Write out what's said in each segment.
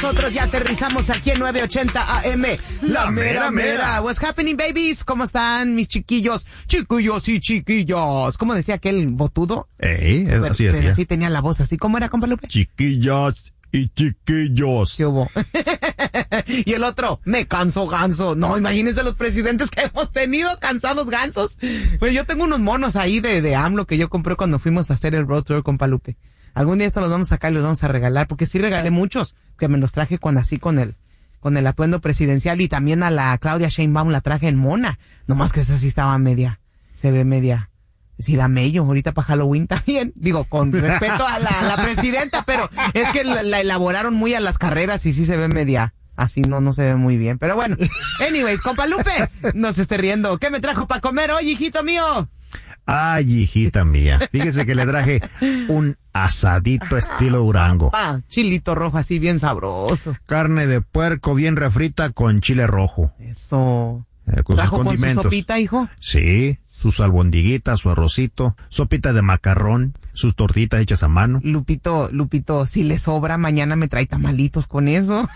nosotros ya aterrizamos aquí en 980 AM. La mera mera. What's happening, babies? ¿Cómo están mis chiquillos? Chiquillos y chiquillas. ¿Cómo decía aquel botudo? Así decía. Pero sí tenía la voz así. ¿Cómo era, compa Lupe? Chiquillas y chiquillos. ¿Qué hubo? Y el otro, me canso ganso. No, imagínense los presidentes que hemos tenido cansados gansos. Pues yo tengo unos monos ahí de AMLO que yo compré cuando fuimos a hacer el road tour con Palupe. Algún día estos los vamos a sacar y los vamos a regalar, porque sí regalé muchos, que me los traje con el atuendo presidencial, y también a la Claudia Sheinbaum la traje en mona. Nomás que esa sí estaba se ve media. Sí, da mello, ahorita para Halloween también. Digo, con respeto a la presidenta, pero es que la elaboraron muy a las carreras y sí se ve media. Así no se ve muy bien. Pero bueno, anyways, compa Lupe, no se esté riendo. ¿Qué me trajo para comer hoy, hijito mío? Ay, hijita mía. Fíjese que le traje un asadito estilo Durango. Chilito rojo así bien sabroso. Carne de puerco bien refrita con chile rojo. Eso. Con ¿Trajo sus condimentos. con su sopita, hijo? Sí, sus albondiguitas, su arrocito, sopita de macarrón, sus tortitas hechas a mano. Lupito, si le sobra, mañana me trae tamalitos con eso.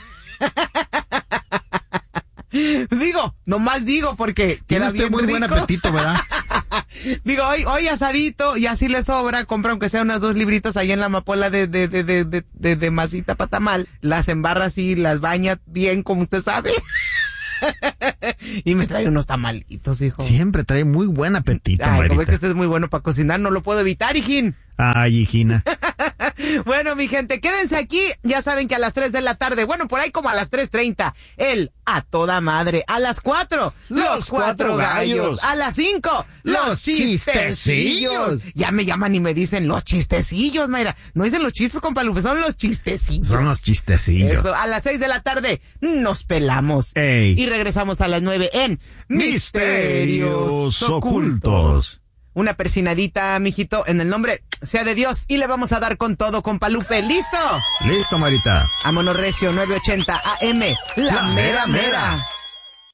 Nomás digo porque tiene queda usted bien muy rico. buen apetito, ¿verdad? Digo, hoy asadito, y así le sobra, compra aunque sea unas 2 libritas ahí en la amapola de masita para tamal, las embarra así, las baña bien como usted sabe. Y me trae unos tamalitos, hijo. Siempre trae muy buen apetito, Ay, Marita. como es que usted es muy bueno para cocinar, no lo puedo evitar, hijín. Ay, hijina. Bueno, mi gente, quédense aquí. Ya saben que a las 3 de la tarde, bueno, por ahí como a las 3:30, el A Toda Madre. A las 4, los 4 gallos. A las 5, los chistecillos. Ya me llaman y me dicen los chistecillos, Mayra. No dicen los chistes, compa Lupe, son los chistecillos. Son los chistecillos. Eso, a las 6 de la tarde nos pelamos. Ey. Y regresamos a las 9 en Misterios Ocultos. Una persinadita, mijito, en el nombre sea de Dios, y le vamos a dar con todo, compa Lupe. ¿Listo? Listo, Marita. Vámonos recio, 980 AM, la mera mera.